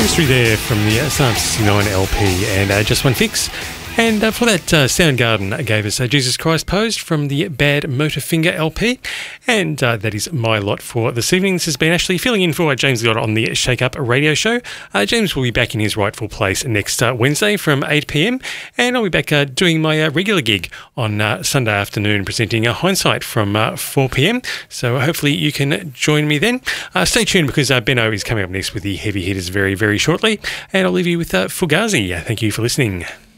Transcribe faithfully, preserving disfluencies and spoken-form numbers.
History there from the uh, Psalm sixty-nine L P and uh, Just One Fix. And uh, for that, uh, Soundgarden gave us uh, Jesus Christ Posed from the Bad Motorfinger L P. And uh, that is my lot for this evening. This has been Ashley filling in for uh, James Lott on the Shake Up Radio Show. Uh, James will be back in his rightful place next uh, Wednesday from eight p m. And I'll be back uh, doing my uh, regular gig on uh, Sunday afternoon, presenting uh, Hindsight from uh, four p m. So hopefully you can join me then. Uh, stay tuned because uh, Benno is coming up next with the heavy hitters very, very shortly. And I'll leave you with uh, Fugazi. Uh, thank you for listening.